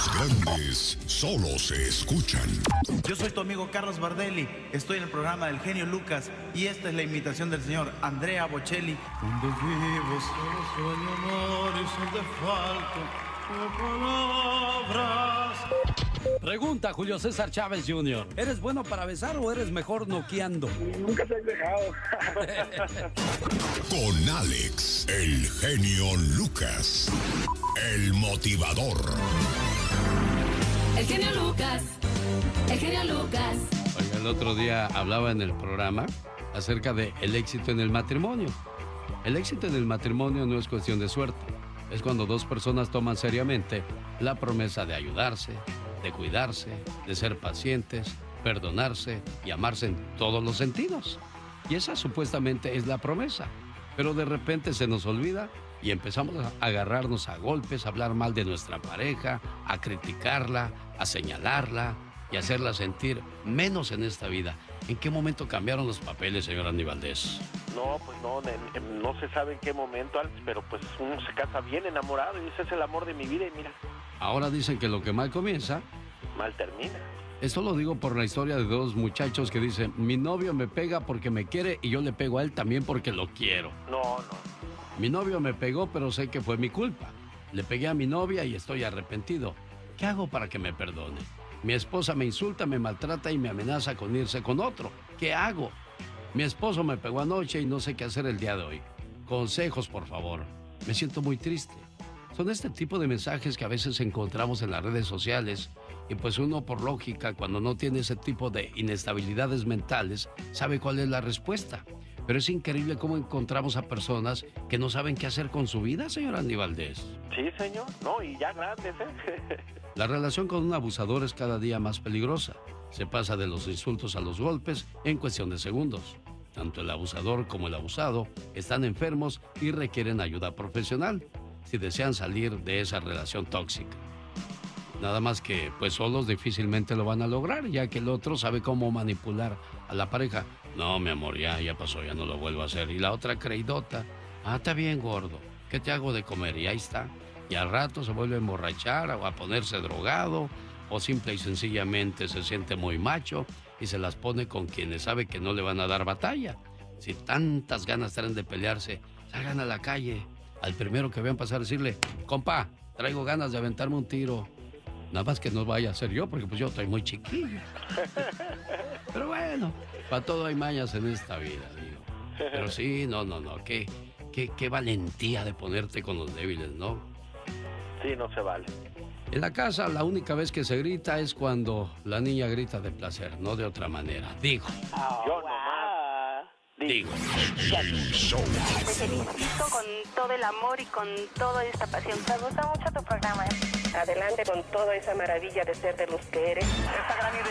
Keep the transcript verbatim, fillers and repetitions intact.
Los grandes solo se escuchan. Yo soy tu amigo Carlos Bardelli, estoy en el programa del genio Lucas y esta es la imitación del señor Andrea Bocelli. Donde vivo solo sueño amor y son de falta de palabras. Pregunta Julio César Chávez junior ¿Eres bueno para besar o eres mejor noqueando? Nunca te has dejado. Con Alex, el genio Lucas, el motivador. El genio Lucas, el genio Lucas. Oiga, el otro día hablaba en el programa acerca de el éxito en el matrimonio. El éxito en el matrimonio no es cuestión de suerte. Es cuando dos personas toman seriamente la promesa de ayudarse, de cuidarse, de ser pacientes, perdonarse y amarse en todos los sentidos. Y esa supuestamente es la promesa. Pero de repente se nos olvida y empezamos a agarrarnos a golpes, a hablar mal de nuestra pareja, a criticarla, a señalarla y a hacerla sentir menos en esta vida. ¿En qué momento cambiaron los papeles, señor Andy Valdés? No, pues no, no, no se sabe en qué momento, Alex, pero pues uno se casa bien enamorado y ese es el amor de mi vida y mira. Ahora dicen que lo que mal comienza, mal termina. Esto lo digo por la historia de dos muchachos que dicen, mi novio me pega porque me quiere y yo le pego a él también porque lo quiero. No, no. Mi novio me pegó, pero sé que fue mi culpa. Le pegué a mi novia y estoy arrepentido. ¿Qué hago para que me perdone? Mi esposa me insulta, me maltrata y me amenaza con irse con otro. ¿Qué hago? Mi esposo me pegó anoche y no sé qué hacer el día de hoy. Consejos, por favor. Me siento muy triste. Son este tipo de mensajes que a veces encontramos en las redes sociales y pues uno por lógica, cuando no tiene ese tipo de inestabilidades mentales, sabe cuál es la respuesta. Pero es increíble cómo encontramos a personas que no saben qué hacer con su vida, señor Andy Valdés. Sí, señor. No, y ya grandes, ¿eh? La relación con un abusador es cada día más peligrosa. Se pasa de los insultos a los golpes en cuestión de segundos. Tanto el abusador como el abusado están enfermos y requieren ayuda profesional si desean salir de esa relación tóxica. Nada más que, pues solos difícilmente lo van a lograr, ya que el otro sabe cómo manipular a la pareja. No, mi amor, ya, ya pasó, ya no lo vuelvo a hacer. Y la otra creidota, ah, está bien, gordo, ¿qué te hago de comer? Y ahí está. Y al rato se vuelve a emborrachar o a ponerse drogado, o simple y sencillamente se siente muy macho y se las pone con quienes sabe que no le van a dar batalla. Si tantas ganas traen de pelearse, salgan a la calle. Al primero que vean pasar, decirle, compa, traigo ganas de aventarme un tiro. Nada más que no vaya a ser yo, porque pues yo estoy muy chiquillo. Pero bueno, para todo hay mañas en esta vida, digo. Pero sí, no, no, no, qué, qué, qué valentía de ponerte con los débiles, ¿no? Sí, no se vale. En la casa, la única vez que se grita es cuando la niña grita de placer, no de otra manera. Digo. Oh, yo nomás. Digo. Te felicito con todo el amor y con toda esta pasión. Me gusta mucho tu programa, ¿eh? Adelante con toda esa maravilla de ser de los que eres. Esta gran